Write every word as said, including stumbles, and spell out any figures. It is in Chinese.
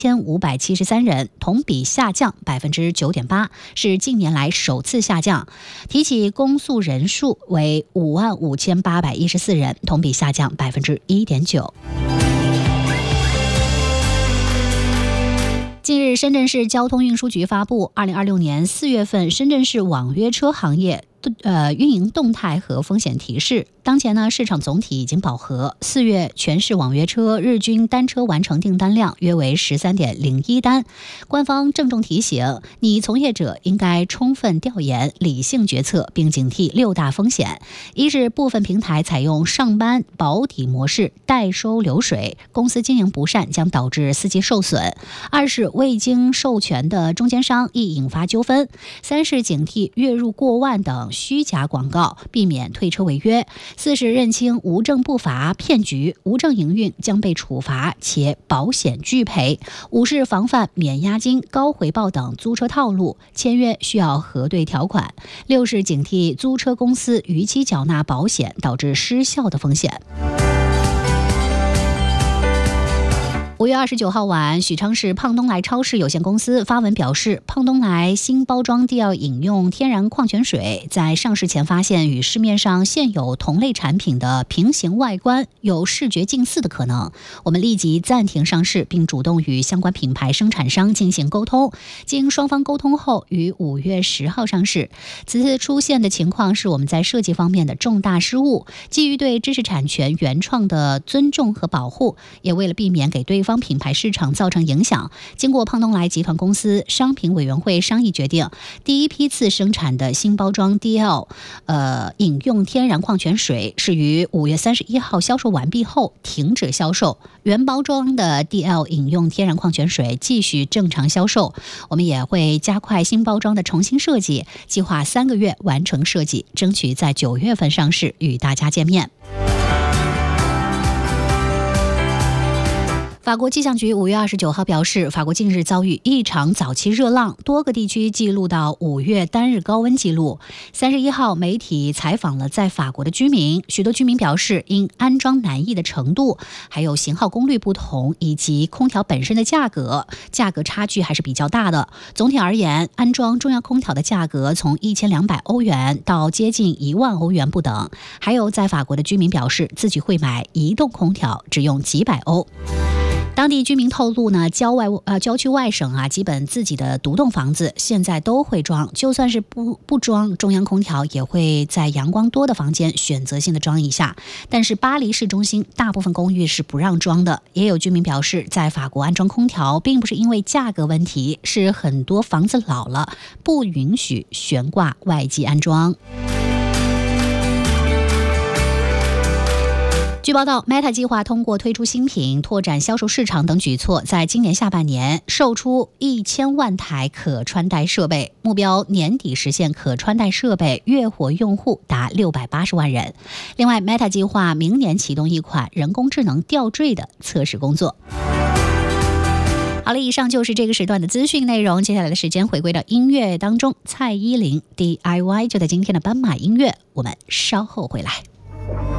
千五百七十三人，同比下降百分之九点八，是近年来首次下降。提起公诉人数为五万五千八百一十四人，同比下降百分之一点九。近日，深圳市交通运输局发布二零二六年四月份深圳市网约车行业呃运营动态和风险提示。当前呢，市场总体已经饱和。四月全市网约车日均单车完成订单量约为十三点零一单。官方郑重提醒，拟从业者应该充分调研、理性决策，并警惕六大风险：一是部分平台采用上班保底模式代收流水，公司经营不善将导致司机受损；二是未经授权的中间商易引发纠纷；三是警惕月入过万等虚假广告，避免退车违约；四是认清无证不罚骗局，无证营运将被处罚且保险拒赔；五是防范免押金、高回报等租车套路，签约需要核对条款；六是警惕租车公司逾期缴纳保险导致失效的风险。五月二十九号晚，许昌市胖东来超市有限公司发文表示，胖东来新包装地奥饮用天然矿泉水在上市前发现与市面上现有同类产品的平行外观有视觉近似的可能，我们立即暂停上市，并主动与相关品牌生产商进行沟通。经双方沟通后，于五月十号上市。此次出现的情况是我们在设计方面的重大失误，基于对知识产权原创的尊重和保护，也为了避免给对方品牌市场造成影响，经过胖东来集团公司商品委员会商议决定，第一批次生产的新包装 D L 呃饮用天然矿泉水是于五月三十一号销售完毕后停止销售，原包装的 D L 饮用天然矿泉水继续正常销售。我们也会加快新包装的重新设计，计划三个月完成设计，争取在九月份上市与大家见面。法国气象局五月二十九号表示，法国近日遭遇异常早期热浪，多个地区记录到五月单日高温记录。三十一号，媒体采访了在法国的居民，许多居民表示，因安装难易的程度、还有型号功率不同，以及空调本身的价格，价格差距还是比较大的。总体而言，安装中央空调的价格从一千两百欧元到接近一万欧元不等。还有在法国的居民表示，自己会买移动空调，只用几百欧。当地居民透露呢，郊外呃郊区外省啊，基本自己的独栋房子现在都会装，就算是不不装中央空调，也会在阳光多的房间选择性的装一下。但是巴黎市中心大部分公寓是不让装的。也有居民表示，在法国安装空调并不是因为价格问题，是很多房子老了，不允许悬挂外机安装。据报道 ，Meta 计划通过推出新品、拓展销售市场等举措，在今年下半年售出一千万台可穿戴设备，目标年底实现可穿戴设备月活用户达六百八十万人。另外 ，Meta 计划明年启动一款人工智能吊坠的测试工作。好了，以上就是这个时段的资讯内容。接下来的时间回归到音乐当中，蔡依林 D I Y 就在今天的斑马音乐，我们稍后回来。